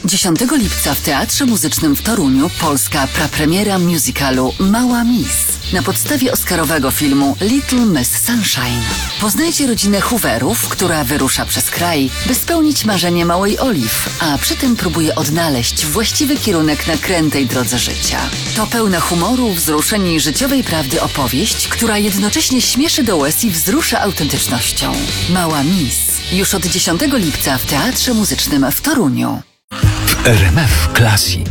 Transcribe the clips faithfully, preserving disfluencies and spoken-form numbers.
dziesiątego lipca w Teatrze Muzycznym w Toruniu polska prapremiera musicalu Mała Miss na podstawie oscarowego filmu Little Miss Sunshine. Poznajcie rodzinę Hooverów, która wyrusza przez kraj, by spełnić marzenie małej Olive, a przy tym próbuje odnaleźć właściwy kierunek na krętej drodze życia. To pełna humoru, wzruszeń i życiowej prawdy opowieść, która jednocześnie śmieszy do łez i wzrusza autentycznością. Mała Miss. Już od dziesiątego lipca w Teatrze Muzycznym w Toruniu. W R M F Classic.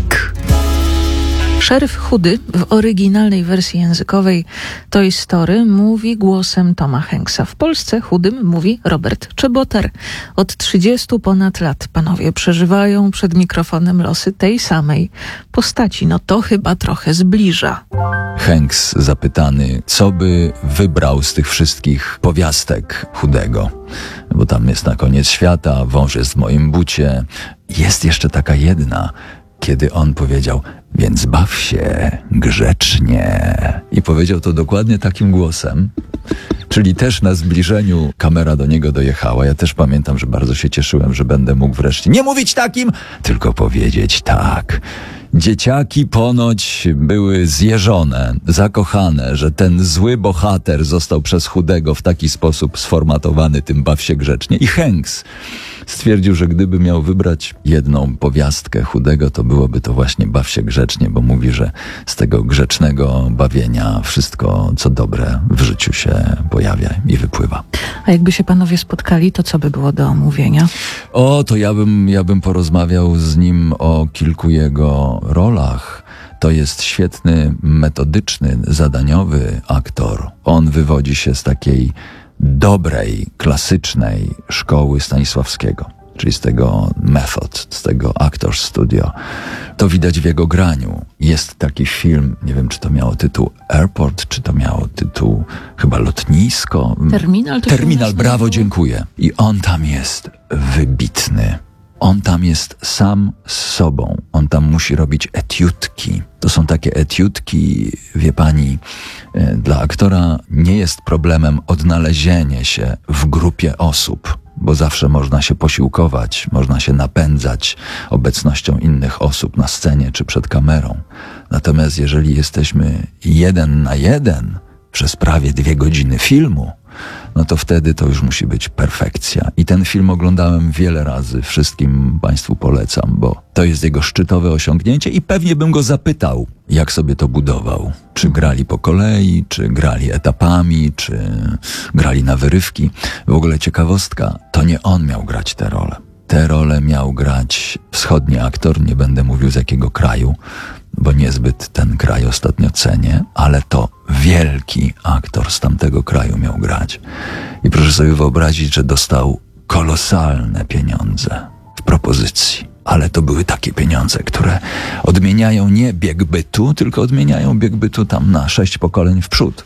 Szeryf Chudy w oryginalnej wersji językowej Toy Story mówi głosem Toma Hanksa. W Polsce Chudym mówi Robert Czebotar. Od trzydziestu ponad lat panowie przeżywają przed mikrofonem losy tej samej postaci. No to chyba trochę zbliża. Hanks zapytany, co by wybrał z tych wszystkich powiastek Chudego. Bo tam jest Na koniec świata, Wąż jest w moim bucie. Jest jeszcze taka jedna, kiedy on powiedział, więc baw się grzecznie. I powiedział to dokładnie takim głosem. Czyli też na zbliżeniu kamera do niego dojechała. Ja też pamiętam, że bardzo się cieszyłem, że będę mógł wreszcie nie mówić takim, tylko powiedzieć tak. Dzieciaki ponoć były zjeżone, zakochane, że ten zły bohater został przez Chudego w taki sposób sformatowany, tym baw się grzecznie. I Hanks stwierdził, że gdyby miał wybrać jedną powiastkę Chudego, to byłoby to właśnie baw się grzecznie, bo mówi, że z tego grzecznego bawienia wszystko, co dobre w życiu się pojawia i wypływa. A jakby się panowie spotkali, to co by było do omówienia? O, to ja bym, ja bym porozmawiał z nim o kilku jego rolach. To jest świetny, metodyczny, zadaniowy aktor. On wywodzi się z takiej dobrej, klasycznej szkoły Stanisławskiego, czyli z tego method, z tego Actors Studio. To widać w jego graniu. Jest taki film, nie wiem, czy to miało tytuł Airport, czy to miało tytuł chyba Lotnisko. Terminal? To Terminal, brawo, dziękuję. I on tam jest wybitny. On tam jest sam z sobą. On tam musi robić etiudki. To są takie etiudki, wie pani, dla aktora nie jest problemem odnalezienie się w grupie osób, bo zawsze można się posiłkować, można się napędzać obecnością innych osób na scenie czy przed kamerą. Natomiast jeżeli jesteśmy jeden na jeden przez prawie dwie godziny filmu, no to wtedy to już musi być perfekcja. I ten film oglądałem wiele razy, wszystkim państwu polecam, bo to jest jego szczytowe osiągnięcie i pewnie bym go zapytał, jak sobie to budował. Czy grali po kolei, czy grali etapami, czy grali na wyrywki. W ogóle ciekawostka, to nie on miał grać tę rolę. Tę rolę miał grać wschodni aktor, nie będę mówił z jakiego kraju, bo niezbyt ten kraj ostatnio cenię, ale to wielki aktor z tamtego kraju miał grać. I proszę sobie wyobrazić, że dostał kolosalne pieniądze w propozycji. Ale to były takie pieniądze, które odmieniają nie bieg bytu, tylko odmieniają bieg bytu tam na sześć pokoleń w przód.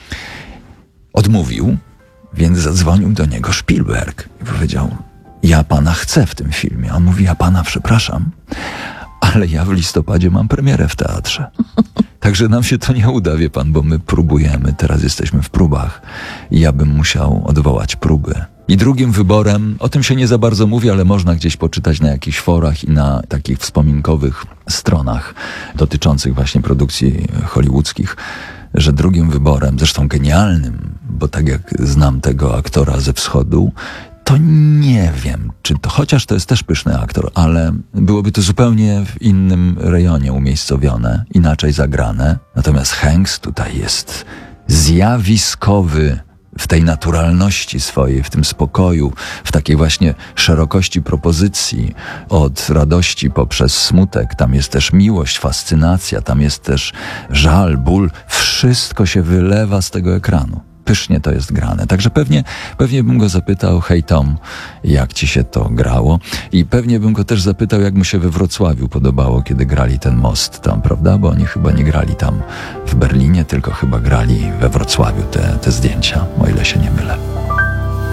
Odmówił, więc zadzwonił do niego Spielberg i powiedział, ja pana chcę w tym filmie. On mówi, ja pana przepraszam, ale ja w listopadzie mam premierę w teatrze. Także nam się to nie uda, wie pan, bo my próbujemy, teraz jesteśmy w próbach i ja bym musiał odwołać próby. I drugim wyborem, o tym się nie za bardzo mówi, ale można gdzieś poczytać na jakichś forach i na takich wspominkowych stronach dotyczących właśnie produkcji hollywoodzkich, że drugim wyborem, zresztą genialnym, bo tak jak znam tego aktora ze wschodu, to nie wiem, czy to, chociaż to jest też pyszny aktor, ale byłoby to zupełnie w innym rejonie umiejscowione, inaczej zagrane. Natomiast Hanks tutaj jest zjawiskowy w tej naturalności swojej, w tym spokoju, w takiej właśnie szerokości propozycji, od radości poprzez smutek. Tam jest też miłość, fascynacja, tam jest też żal, ból. Wszystko się wylewa z tego ekranu. Pysznie to jest grane. Także pewnie, pewnie bym go zapytał, hej Tom, jak ci się to grało? I pewnie bym go też zapytał, jak mu się we Wrocławiu podobało, kiedy grali ten most tam, prawda? Bo oni chyba nie grali tam w Berlinie, tylko chyba grali we Wrocławiu te, te zdjęcia, o ile się nie mylę.